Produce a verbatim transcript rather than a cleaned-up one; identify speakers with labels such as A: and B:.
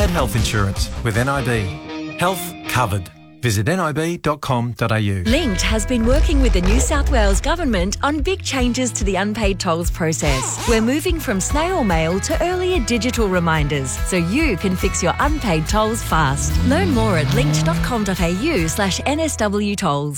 A: health insurance with N I B. Health covered. Visit nib dot com dot a u.
B: Linked has been working with the New South Wales Government on big changes to the unpaid tolls process. We're moving from snail mail to earlier digital reminders so you can fix your unpaid tolls fast. Learn more at linked dot com dot a u slash N S W tolls.